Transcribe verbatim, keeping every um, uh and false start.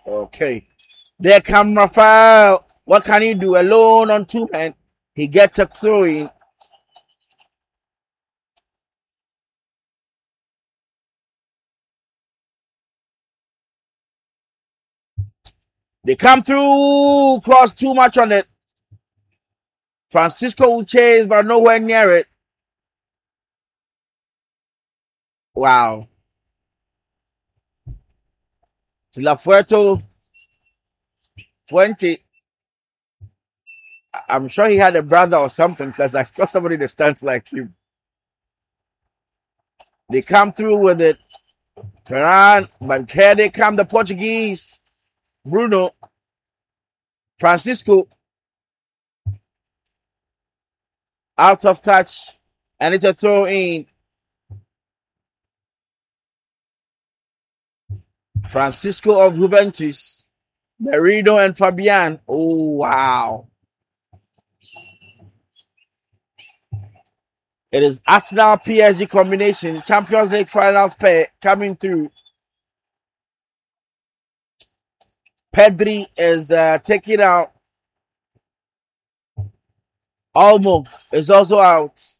Okay. There come Rafael. What can he do? Alone on two men. He gets a throw in. They come through, cross too much on it. Francisco will chase, but nowhere near it. Wow. Tilafuerto, Fuente. I'm sure he had a brother or something because I saw somebody that stands like him. They come through with it. Ferran, but here they come, the Portuguese. Bruno, Francisco, out of touch, and it's a throw in. Francisco of Juventus, Merino and Fabian. Oh, wow. It is Arsenal P S G combination, Champions League finals pair coming through. Pedri is uh, taking out. Olmo is also out.